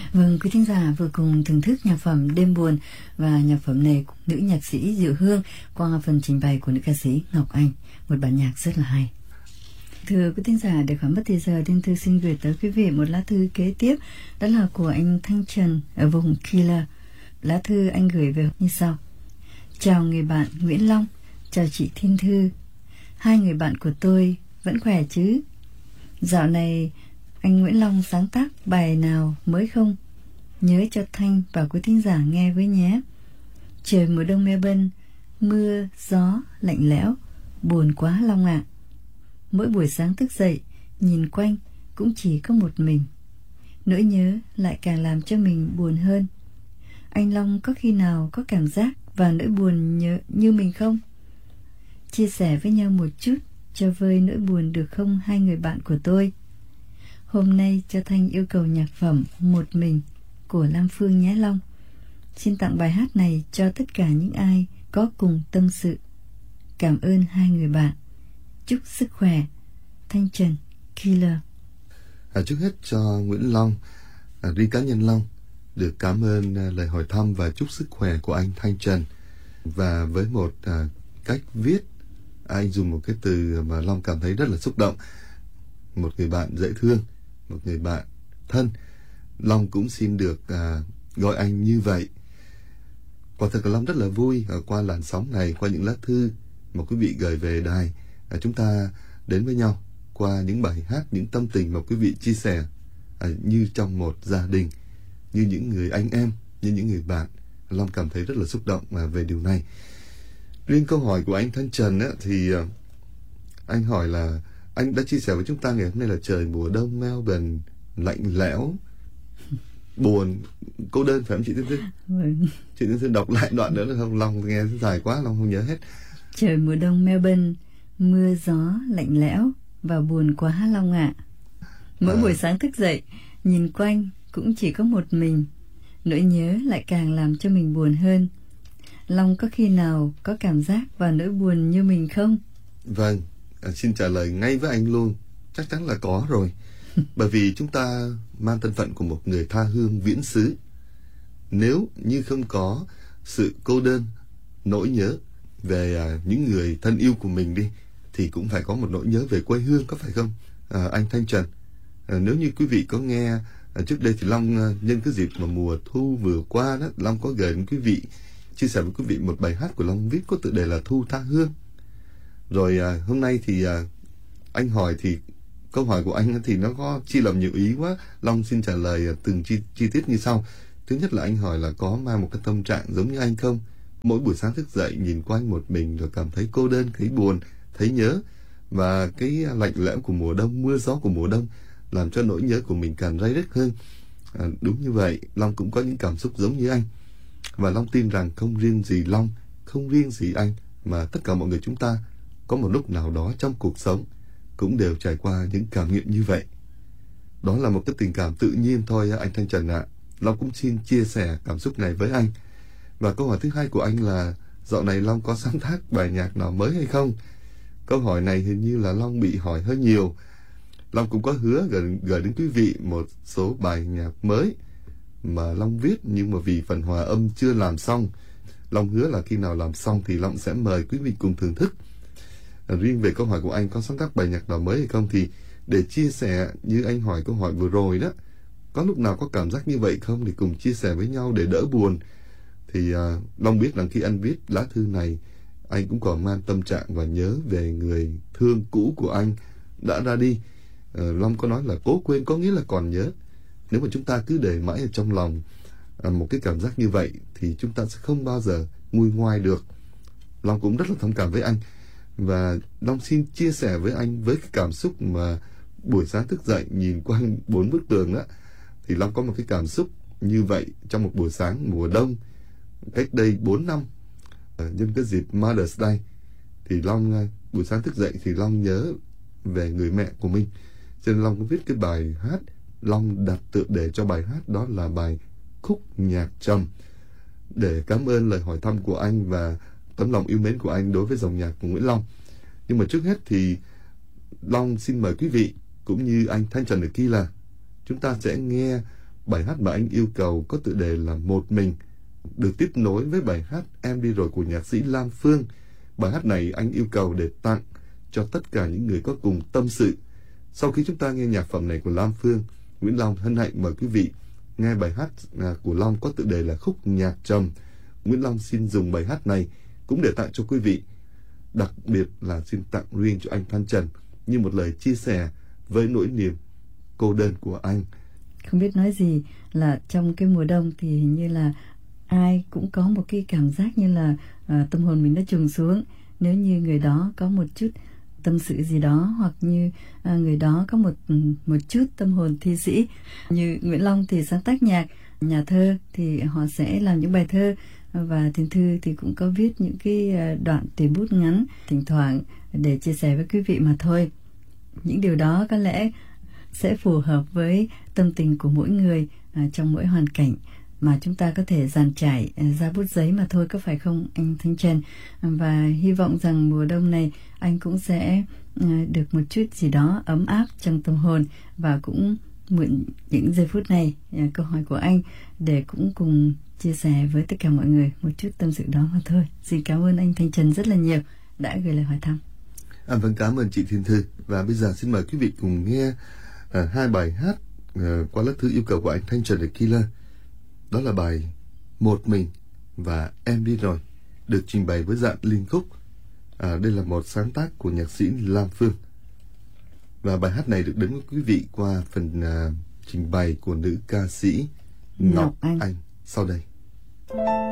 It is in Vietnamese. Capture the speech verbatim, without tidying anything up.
Vâng, quý thính giả vừa cùng thưởng thức nhạc phẩm Đêm Buồn, và nhạc phẩm này nữ nhạc sĩ Diệu Hương qua phần trình bày của nữ ca sĩ Ngọc Anh, một bản nhạc rất là hay. Thưa quý thính giả, để khỏi mất thời giờ, Đinh Thư xin gửi tới quý vị một lá thư kế tiếp, đó là của anh Thanh Trần ở vùng Killer. Lá thư anh gửi về như sau: chào người bạn Nguyễn Long, chào chị Thiên Thư, hai người bạn của tôi vẫn khỏe chứ? Dạo này anh Nguyễn Long sáng tác bài nào mới không? Nhớ cho Thanh và quý thính giả nghe với nhé. Trời mùa đông Melbourne, mưa, gió, lạnh lẽo, buồn quá Long ạ. Mỗi buổi sáng thức dậy, nhìn quanh cũng chỉ có một mình. Nỗi nhớ lại càng làm cho mình buồn hơn. Anh Long có khi nào có cảm giác và nỗi buồn nhớ như mình không? Chia sẻ với nhau một chút cho vơi nỗi buồn được không hai người bạn của tôi? Hôm nay cho Thanh yêu cầu nhạc phẩm Một Mình của Lam Phương nhé Long. Xin tặng bài hát này cho tất cả những ai có cùng tâm sự. Cảm ơn hai người bạn. Chúc sức khỏe. Thanh Trần, Killer. À, trước hết cho Nguyễn Long, à, riêng cá nhân Long, được cảm ơn à, lời hỏi thăm và chúc sức khỏe của anh Thanh Trần. Và với một à, cách viết, anh dùng một cái từ mà Long cảm thấy rất là xúc động. Một người bạn dễ thương, một người bạn thân. Long cũng xin được à, gọi anh như vậy. Quả thật là Long rất là vui à, qua làn sóng này, qua những lá thư mà quý vị gửi về đài. À, chúng ta đến với nhau qua những bài hát, những tâm tình mà quý vị chia sẻ, à, như trong một gia đình, như những người anh em, như những người bạn. Long cảm thấy rất là xúc động à, về điều này. Riêng câu hỏi của anh Thanh Trần á, thì à, anh hỏi là anh đã chia sẻ với chúng ta ngày hôm nay là trời mùa đông Melbourne lạnh lẽo, buồn, cô đơn, phải không chị Thiên Thư? Vâng. Chị Thiên Thư đọc lại đoạn nữa được không? Long nghe dài quá, Long không nhớ hết. Trời mùa đông Melbourne, mưa gió lạnh lẽo và buồn quá Long ạ. Mỗi à. buổi sáng thức dậy, nhìn quanh cũng chỉ có một mình. Nỗi nhớ lại càng làm cho mình buồn hơn. Long có khi nào có cảm giác và nỗi buồn như mình không? Vâng, à, xin trả lời ngay với anh luôn. Chắc chắn là có rồi. Bởi vì chúng ta mang thân phận của một người tha hương viễn xứ. Nếu như không có sự cô đơn, nỗi nhớ về à, những người thân yêu của mình đi, thì cũng phải có một nỗi nhớ về quê hương, có phải không? À, anh Thanh Trần, à, nếu như quý vị có nghe à, trước đây thì Long à, nhân cái dịp mà mùa thu vừa qua đó, Long có gửi đến quý vị, chia sẻ với quý vị một bài hát của Long viết có tựa đề là Thu Tha Hương. Rồi à, hôm nay thì à, anh hỏi thì câu hỏi của anh thì nó có chia làm nhiều ý quá. Long xin trả lời à, từng chi, chi tiết như sau. Thứ nhất là anh hỏi là có mang một cái tâm trạng giống như anh không? Mỗi buổi sáng thức dậy nhìn quanh một mình rồi cảm thấy cô đơn, thấy buồn, thấy nhớ. Và cái lạnh lẽo của mùa đông, mưa gió của mùa đông làm cho nỗi nhớ của mình càng dây dứt hơn. À, đúng như vậy, Long cũng có những cảm xúc giống như anh. Và Long tin rằng không riêng gì Long, không riêng gì anh, mà tất cả mọi người chúng ta có một lúc nào đó trong cuộc sống cũng đều trải qua những cảm nghiệm như vậy. Đó là một cái tình cảm tự nhiên thôi anh Thanh Trần ạ. À. Long cũng xin chia sẻ cảm xúc này với anh. Và câu hỏi thứ hai của anh là dạo này Long có sáng tác bài nhạc nào mới hay không? Câu hỏi này hình như là Long bị hỏi hơi nhiều. Long cũng có hứa gửi, gửi đến quý vị một số bài nhạc mới mà Long viết, nhưng mà vì phần hòa âm chưa làm xong. Long hứa là khi nào làm xong thì Long sẽ mời quý vị cùng thưởng thức. À, riêng về câu hỏi của anh có sáng tác bài nhạc nào mới hay không thì để chia sẻ như anh hỏi câu hỏi vừa rồi đó, có lúc nào có cảm giác như vậy không thì cùng chia sẻ với nhau để đỡ buồn. Thì à, Long biết rằng khi anh viết lá thư này, anh cũng còn mang tâm trạng và nhớ về người thương cũ của anh đã ra đi. à, Long có nói là cố quên có nghĩa là còn nhớ. Nếu mà chúng ta cứ để mãi ở trong lòng à, một cái cảm giác như vậy thì chúng ta sẽ không bao giờ nguôi ngoai được. Long cũng rất là thông cảm với anh. Và Long xin chia sẻ với anh với cái cảm xúc mà buổi sáng thức dậy nhìn quanh bốn bức tường đó, thì Long có một cái cảm xúc như vậy trong một buổi sáng mùa đông cách đây bốn năm, à, nhân cái dịp Mother's Day, thì Long buổi sáng thức dậy thì Long nhớ về người mẹ của mình, cho nên Long có viết cái bài hát. Long đặt tựa đề cho bài hát đó là bài Khúc Nhạc Trầm, để cảm ơn lời hỏi thăm của anh và tấm lòng yêu mến của anh đối với dòng nhạc của Nguyễn Long. Nhưng mà trước hết thì Long xin mời quý vị cũng như anh Thanh Trần ở kia là chúng ta sẽ nghe Bài hát mà anh yêu cầu có tựa đề là Một Mình, được tiếp nối với bài hát Em Đi Rồi của nhạc sĩ Lam Phương. Bài hát này anh yêu cầu để tặng cho tất cả những người có cùng tâm sự. Sau khi chúng ta nghe nhạc phẩm này của Lam Phương, Nguyễn Long hân hạnh mời quý vị nghe bài hát của Long có tựa đề là Khúc Nhạc Trầm. Nguyễn Long xin dùng bài hát này cũng để tặng cho quý vị, đặc biệt là xin tặng riêng cho anh Thanh Trần như một lời chia sẻ với nỗi niềm cô đơn của anh. Không biết nói gì, là trong cái mùa đông thì hình như là ai cũng có một cái cảm giác như là à, tâm hồn mình nó trùng xuống. Nếu như người đó có một chút tâm sự gì đó, hoặc như à, người đó có một một chút tâm hồn thi sĩ. Như Nguyễn Long thì sáng tác nhạc, nhà thơ thì họ sẽ làm những bài thơ, và Thiên Thư thì cũng có viết những cái đoạn tùy bút ngắn thỉnh thoảng để chia sẻ với quý vị mà thôi. Những điều đó có lẽ sẽ phù hợp với tâm tình của mỗi người à, trong mỗi hoàn cảnh mà chúng ta có thể dàn trải à, ra bút giấy mà thôi, có phải không anh Thanh Trần? Và hy vọng rằng mùa đông này anh cũng sẽ à, được một chút gì đó ấm áp trong tâm hồn, và cũng mượn những giây phút này à, câu hỏi của anh để cũng cùng chia sẻ với tất cả mọi người một chút tâm sự đó mà thôi. Xin cảm ơn anh Thanh Trần rất là nhiều đã gửi lời hỏi thăm. À, vâng, cảm ơn chị Thiên Thư. Và bây giờ xin mời quý vị cùng nghe à, hai bài hát à, qua lá thư yêu cầu của anh Thanh Trần The Killer. Đó là bài Một Mình và Em Đi Rồi, được trình bày với dạng liên khúc. À, đây là một sáng tác của nhạc sĩ Lam Phương. Và bài hát này được đến với quý vị qua phần à, trình bày của nữ ca sĩ Ngọc, Ngọc Anh. Anh sau đây.